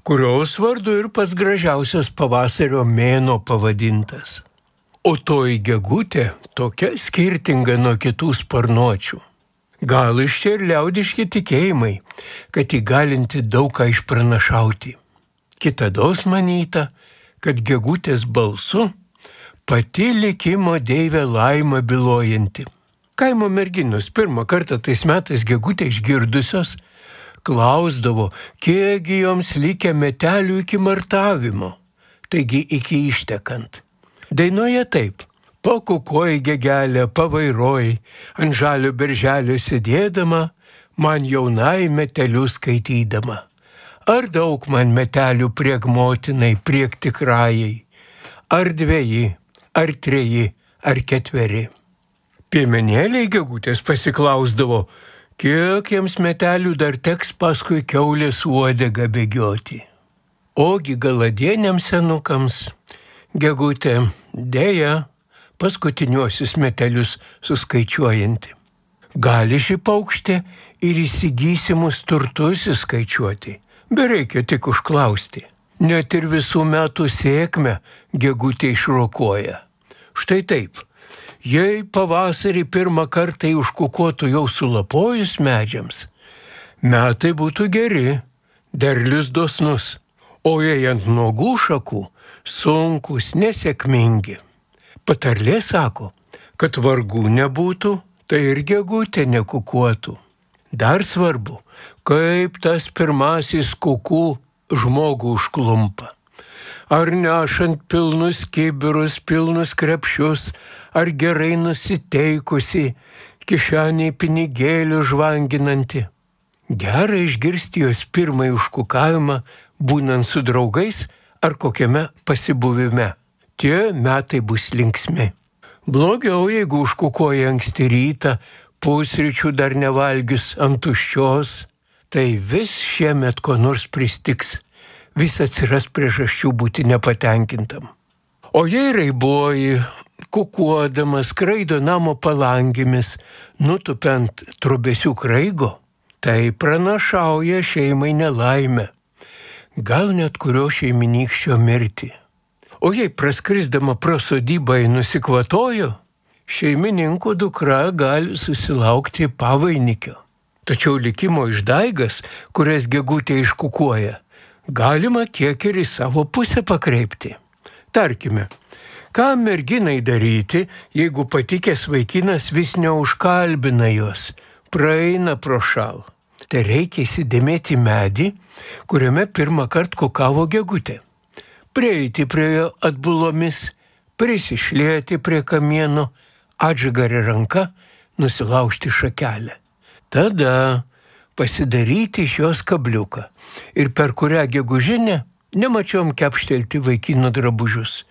kurios vardu ir pats gražiausias pavasario mėnuo pavadintas. O toji gegutė tokia skirtinga nuo kitų sparnuočių. Gal iš čia ir liaudiški tikėjimai, kad įgalinti daug ką išpranašauti. Kitados manyta, kad gegutės balsu pati likimo deivė laima bylojanti. Kaimo merginos pirmą kartą tais metais gegutę išgirdusios klausdavo, kiekgi joms likę metelių iki martavimo, taigi iki ištekant. Dainoja taip. Pakukoji gegelė, pavairoji, ant žalio berželio sėdėdama, man jaunai metelių skaitydama. Ar daug man metelių priek motinai, priek tikrajai? Ar 2, ar 3, ar 4? Piemenėliai gegutės pasiklausdavo, kiek jiems metelių dar teks paskui kiaulės uodegą bėgioti. Ogi galadieniams senukams gegutė dėja paskutiniuosius metelius suskaičiuojanti. Gali ši paukštė ir įsigysimus turtus įskaičiuoti, bereikia tik užklausti. Net ir visų metų sėkmę gegutė išrokuoja. Štai taip, jei pavasarį pirmą kartą užkukuotų jau sulapojus medžiams, metai būtų geri, derlius dosnus, o jei ant nuogų šakų sunkus, nesėkmingi. Patarlė sako, kad vargų nebūtų, tai ir gegutė nekukuotų. Dar svarbu, kaip tas pirmasis kukų žmogų užklumpa. Ar nešant pilnus kibirus, pilnus krepšius, ar gerai nusiteikusi, kišeniai pinigėlių žvanginanti. Gera išgirsti jos pirmąjį užkukavimą, būnant su draugais ar kokiame pasibuvime. Tie metai bus linksmi. Blogiau, jeigu užkukuoja anksti rytą, pusryčių dar nevalgius ant tuščios, tai vis šiemet ko nors pristiks, vis atsiras priežasčių būti nepatenkintam. O jei raibuoji, kukuodamas skraido namo palangėmis, nutupiant trobesių kraigo, tai pranašauja šeimai nelaimę, gal net kurio šeiminykščio mirtį. O jei praskrisdama pro sodybą nusikvatojo, šeimininko dukra gali susilaukti pavainikio. Tačiau likimo išdaigas, kurias gegutė iškukuoja, galima kiek ir į savo pusę pakreipti. Tarkime, ką merginai daryti, jeigu patikęs vaikinas vis neužkalbina jos, praeina pro šal. Tai reikia įsidėmėti medį, kuriame pirmą kartą kukavo gegutė. Prieiti prie jo atbulomis, prisišlieti prie kamieno, atžagarė ranka, nusilaužti šakelę. Tada pasidaryti iš jos kabliuką ir per kurią gegužinę nemačiom kepštelti vaikino drabužius.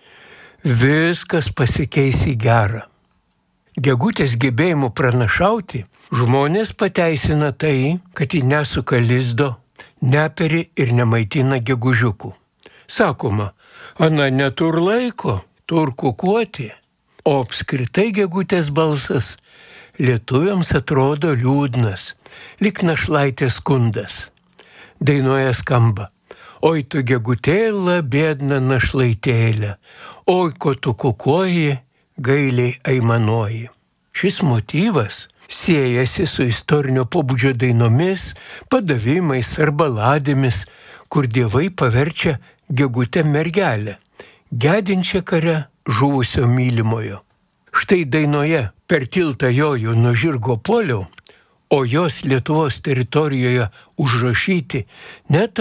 Viskas pasikeis į gerą. Gegutės gebėjimu pranašauti žmonės pateisina tai, kad ji nesuka lizdo, neperi ir nemaitina gegužiukų. Sakoma, ana netur laiko, tur kukuoti, o apskritai gegutės balsas lietuviams atrodo liūdnas, lyg našlaitės skundas. Dainoje skamba, oi tu gegutėlė, bėdna našlaitėlė, oi ko tu kukuoji, gailiai aimanuoji. Šis motyvas siejasi su istorinio pobūdžio dainomis, padavimais ar baladėmis, kur dievai paverčia gegutę mergelę, gedinčią kare žuvusio mylimojo. Štai dainoje per tiltą jojo nuo žirgo puoliau, o jos Lietuvos teritorijoje užrašyti net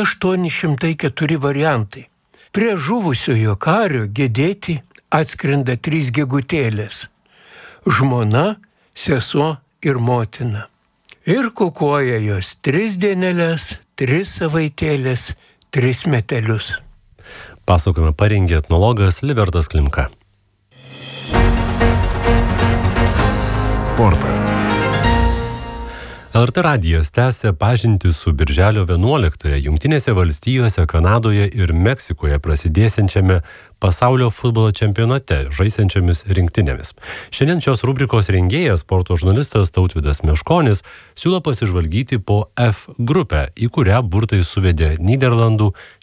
804 variantai. Prie žuvusiojo kario gedėti atskrenda 3 gegutėlės – žmona, sesuo ir motina. Ir kukuoja jos 3 dieneles, 3 savaitėlės, 3 metelius. Pasakojimą parengė etnologas Libertas Klimka. Sportas. LRT radijas tęsia pažintį su birželio 11-ąją Jungtinėse valstijose, Kanadoje ir Meksikoje prasidėsiančiame pasaulio futbolo čempionate žaisiančiamis rinktinėmis. Šiandien šios rubrikos rengėjas, sporto žurnalistas Tautvydas Meškonis, siūlo pasižvalgyti po F grupę, į kurią burtai suvedė Nyderlandų,